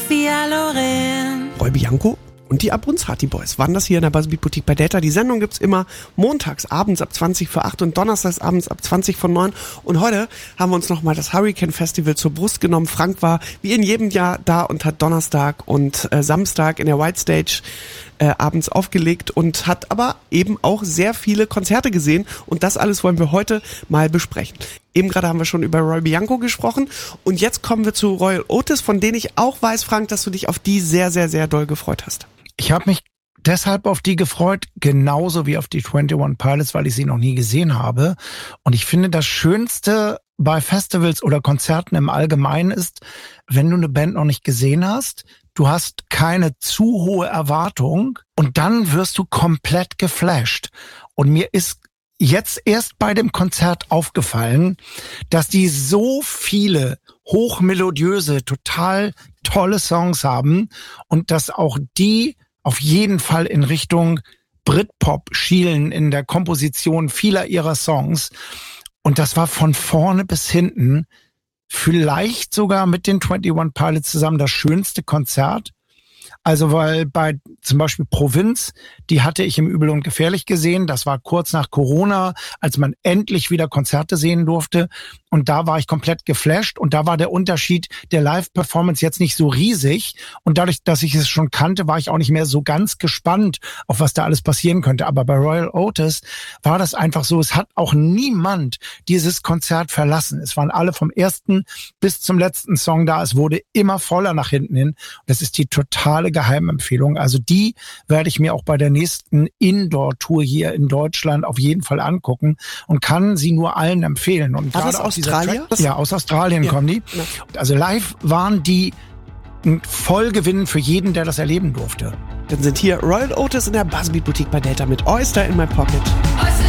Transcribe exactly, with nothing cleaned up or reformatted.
Sophia Loren. Roy Bianco und die Abunzrati Boys waren das hier in der Buzzbeat Boutique bei Delta. Die Sendung gibt's immer montags abends ab zwanzig vor acht und donnerstags abends ab zwanzig vor neun. Und heute haben wir uns nochmal das Hurricane Festival zur Brust genommen. Frank war wie in jedem Jahr da und hat Donnerstag und äh, Samstag in der White Stage äh, abends aufgelegt und hat aber eben auch sehr viele Konzerte gesehen. Und das alles wollen wir heute mal besprechen. Eben gerade haben wir schon über Roy Bianco gesprochen und jetzt kommen wir zu Royal Otis, von denen ich auch weiß, Frank, dass du dich auf die sehr, sehr, sehr doll gefreut hast. Ich habe mich deshalb auf die gefreut, genauso wie auf die einundzwanzig Pilots, weil ich sie noch nie gesehen habe. Und ich finde, das Schönste bei Festivals oder Konzerten im Allgemeinen ist, wenn du eine Band noch nicht gesehen hast, du hast keine zu hohe Erwartung und dann wirst du komplett geflasht. Und mir ist jetzt erst bei dem Konzert aufgefallen, dass die so viele hochmelodiöse, total tolle Songs haben und dass auch die auf jeden Fall in Richtung Britpop schielen in der Komposition vieler ihrer Songs. Und das war von vorne bis hinten vielleicht sogar mit den einundzwanzig Pilots zusammen das schönste Konzert. Also weil bei zum Beispiel Provinz, die hatte ich im Übel und Gefährlich gesehen. Das war kurz nach Corona, als man endlich wieder Konzerte sehen durfte. Und da war ich komplett geflasht. Und da war der Unterschied der Live-Performance jetzt nicht so riesig. Und dadurch, dass ich es schon kannte, war ich auch nicht mehr so ganz gespannt, auf was da alles passieren könnte. Aber bei Royal Otis war das einfach so, es hat auch niemand dieses Konzert verlassen. Es waren alle vom ersten bis zum letzten Song da. Es wurde immer voller nach hinten hin. Das ist die totale Geheimempfehlung. Also die werde ich mir auch bei der nächsten Indoor-Tour hier in Deutschland auf jeden Fall angucken und kann sie nur allen empfehlen. Und war das Australier? Ja, aus Australien ja. kommen die. Ja. Also live waren die ein Vollgewinn für jeden, der das erleben durfte. Dann sind hier Royal Otis in der Buzzbeat Boutique bei Delta mit Oyster in My Pocket.